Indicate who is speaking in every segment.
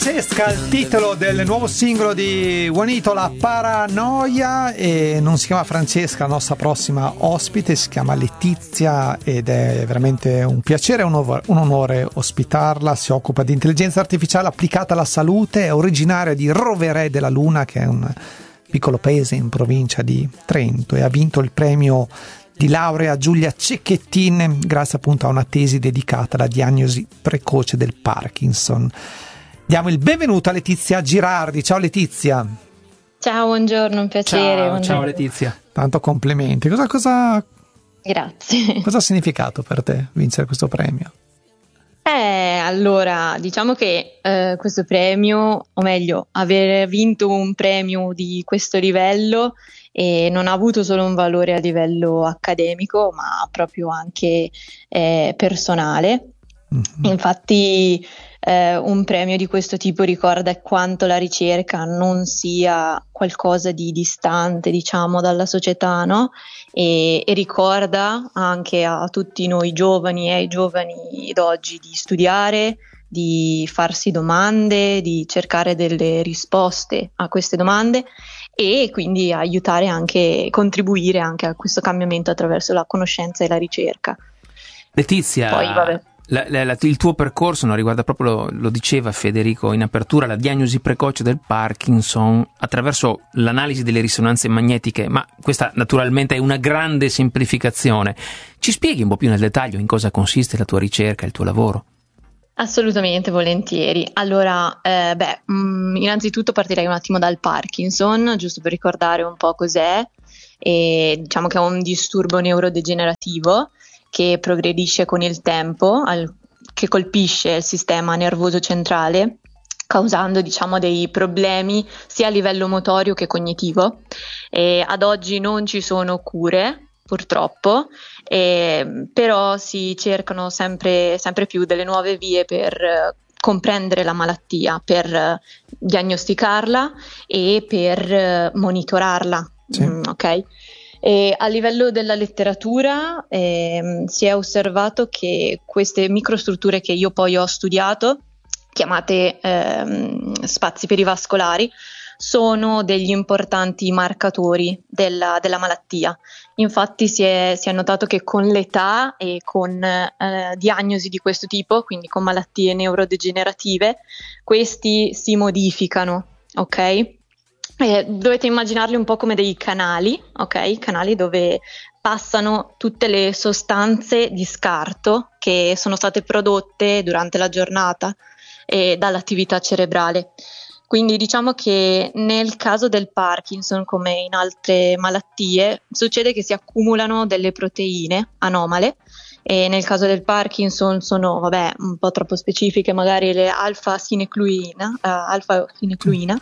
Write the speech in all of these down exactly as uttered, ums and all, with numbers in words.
Speaker 1: Francesca, il titolo del nuovo singolo di Juanito, La Paranoia, e non si chiama Francesca, la nostra prossima ospite si chiama Letizia ed è veramente un piacere e un, ov- un onore ospitarla. Si occupa di intelligenza artificiale applicata alla salute, è originaria di Roverè della Luna, che è un piccolo paese in provincia di Trento, e ha vinto il premio di laurea Giulia Cecchettin grazie appunto a una tesi dedicata alla diagnosi precoce del Parkinson. Diamo il benvenuto a Letizia Girardi. Ciao Letizia.
Speaker 2: Ciao, buongiorno, un piacere.
Speaker 3: Ciao,
Speaker 2: buongiorno.
Speaker 3: ciao Letizia.
Speaker 1: Tanto complimenti. Cosa, cosa,
Speaker 2: Grazie.
Speaker 1: cosa ha significato per te vincere questo premio?
Speaker 2: Eh, allora, diciamo che eh, questo premio, o meglio, aver vinto un premio di questo livello e non ha avuto solo un valore a livello accademico, ma proprio anche eh, personale. Mm-hmm. Infatti eh, un premio di questo tipo ricorda quanto la ricerca non sia qualcosa di distante, diciamo, dalla società, no? E, e ricorda anche a tutti noi giovani e ai giovani d'oggi di studiare, di farsi domande, di cercare delle risposte a queste domande e quindi aiutare anche, contribuire anche a questo cambiamento attraverso la conoscenza e la ricerca.
Speaker 3: Letizia,
Speaker 2: Poi, vabbè.
Speaker 3: La, la, la, il tuo percorso no, riguarda proprio, lo, lo diceva Federico in apertura, la diagnosi precoce del Parkinson attraverso l'analisi delle risonanze magnetiche, ma questa naturalmente è una grande semplificazione. Ci spieghi un po' più nel dettaglio in cosa consiste la tua ricerca, il tuo lavoro?
Speaker 2: Assolutamente, volentieri. Allora, eh, beh, mh, innanzitutto partirei un attimo dal Parkinson, giusto per ricordare un po' cos'è. E, diciamo che è un disturbo neurodegenerativo che progredisce con il tempo, al, che colpisce il sistema nervoso centrale, causando, diciamo, dei problemi sia a livello motorio che cognitivo. E ad oggi non ci sono cure, purtroppo, eh, però si cercano sempre, sempre più delle nuove vie per eh, comprendere la malattia, per eh, diagnosticarla e per eh, monitorarla. Sì. Mm, ok? E a livello della letteratura eh, si è osservato che queste microstrutture che io poi ho studiato, chiamate eh, spazi perivascolari, sono degli importanti marcatori della, della malattia. Infatti si è, si è notato che con l'età e con eh, diagnosi di questo tipo, quindi con malattie neurodegenerative, questi si modificano, ok? Eh, dovete immaginarli un po' come dei canali, ok? Canali dove passano tutte le sostanze di scarto che sono state prodotte durante la giornata e dall'attività cerebrale. Quindi diciamo che nel caso del Parkinson, come in altre malattie, succede che si accumulano delle proteine anomale e nel caso del Parkinson sono, vabbè, un po' troppo specifiche, magari le alfa-sinecluina, uh, alfa-sinecluina.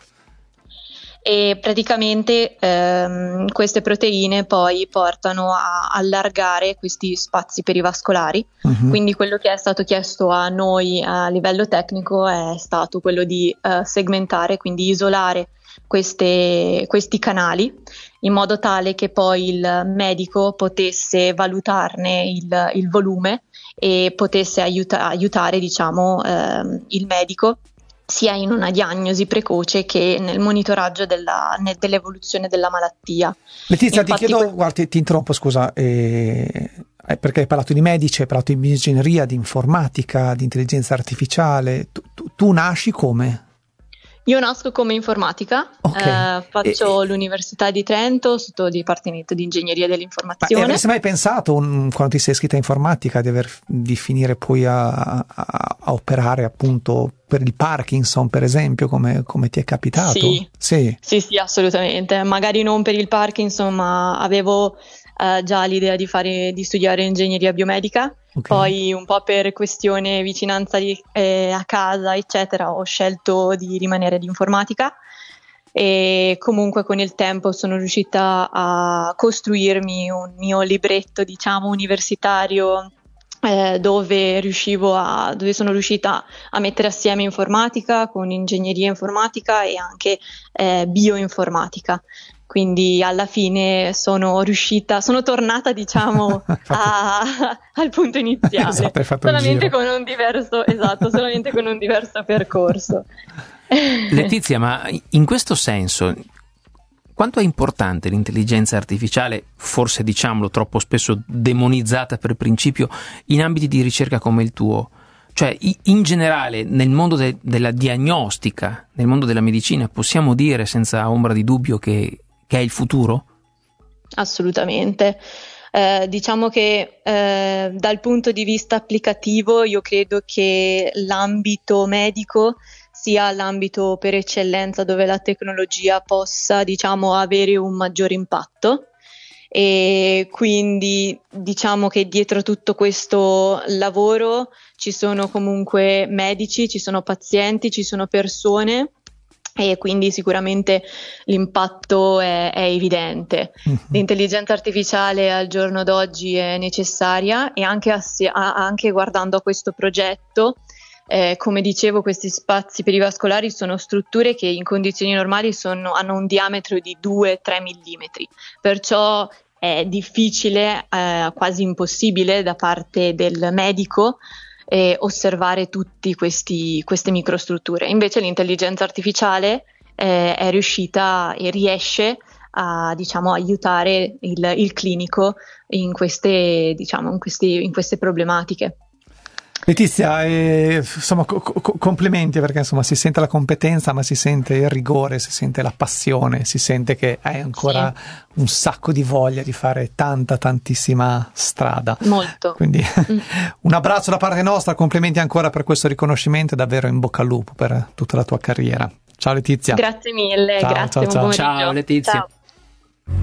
Speaker 2: E praticamente ehm, queste proteine poi portano a allargare questi spazi perivascolari. Uh-huh. Quindi quello che è stato chiesto a noi a livello tecnico è stato quello di uh, segmentare, quindi isolare queste, questi canali in modo tale che poi il medico potesse valutarne il, il volume e potesse aiuta- aiutare diciamo ehm, il medico sia in una diagnosi precoce che nel monitoraggio della, ne, dell'evoluzione della malattia.
Speaker 1: Letizia,
Speaker 2: Infatti,
Speaker 1: ti chiedo,
Speaker 2: que-
Speaker 1: guarda, ti, ti interrompo, scusa, eh, perché hai parlato di medici, hai parlato di bioingegneria, di informatica, di intelligenza artificiale. Tu, tu, tu nasci come?
Speaker 2: Io nasco come informatica, okay. eh, faccio e, l'Università di Trento sotto il Dipartimento di Ingegneria dell'Informazione.
Speaker 1: Ma avresti mai pensato, un, quando ti sei iscritta a informatica, di, aver, di finire poi a, a, a operare appunto per il Parkinson, per esempio, come, come ti è capitato?
Speaker 2: Sì.
Speaker 1: Sì.
Speaker 2: sì, sì, assolutamente. Magari non per il Parkinson, ma avevo eh, già l'idea di fare, di studiare ingegneria biomedica. Okay. Poi un po' per questione vicinanza di, eh, a casa eccetera ho scelto di rimanere di informatica e comunque con il tempo sono riuscita a costruirmi un mio libretto diciamo universitario eh, dove riuscivo a dove sono riuscita a mettere assieme informatica con ingegneria informatica e anche eh, bioinformatica. quindi alla fine sono riuscita, sono tornata diciamo a, al punto iniziale,
Speaker 1: esatto, hai fatto
Speaker 2: solamente
Speaker 1: il giro.
Speaker 2: con un diverso, esatto, solamente con un diverso percorso.
Speaker 3: Letizia, ma in questo senso quanto è importante l'intelligenza artificiale, forse diciamolo troppo spesso demonizzata per principio, in ambiti di ricerca come il tuo? Cioè, in generale, nel mondo de- della diagnostica, nel mondo della medicina, possiamo dire senza ombra di dubbio che, che è il futuro?
Speaker 2: Assolutamente. Eh, diciamo che eh, dal punto di vista applicativo io credo che l'ambito medico sia l'ambito per eccellenza dove la tecnologia possa, diciamo, avere un maggiore impatto. E quindi diciamo che dietro tutto questo lavoro ci sono comunque medici, ci sono pazienti, ci sono persone e quindi sicuramente l'impatto è, è evidente. Mm-hmm. L'intelligenza artificiale al giorno d'oggi è necessaria e anche, assi- anche guardando a questo progetto, eh, come dicevo, questi spazi perivascolari sono strutture che in condizioni normali sono, hanno un diametro di due tre millimetri, perciò è difficile, eh, quasi impossibile da parte del medico eh, osservare tutti questi queste microstrutture. Invece l'intelligenza artificiale eh, è riuscita e riesce a, diciamo, aiutare il, il clinico in queste, diciamo, in queste, in queste problematiche.
Speaker 1: Letizia, eh, insomma, co- co- complimenti, perché insomma si sente la competenza, ma si sente il rigore, si sente la passione, si sente che hai ancora sì. un sacco di voglia di fare tanta, tantissima strada.
Speaker 2: Molto.
Speaker 1: Quindi mm. un abbraccio da parte nostra, complimenti ancora per questo riconoscimento e davvero in bocca al lupo per tutta la tua carriera. Ciao Letizia.
Speaker 2: Grazie mille,
Speaker 1: ciao,
Speaker 2: grazie,
Speaker 1: ciao,
Speaker 2: buon
Speaker 1: ciao.
Speaker 3: Ciao Letizia.
Speaker 2: Ciao.